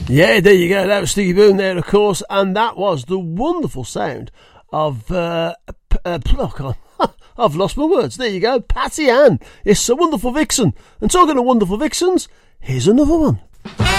Yeah, there you go. That was Sticky Boom there, of course, and that was the wonderful sound of I've lost my words. There you go, Patty Ann. It's a wonderful vixen. And talking of wonderful vixens, here's another one.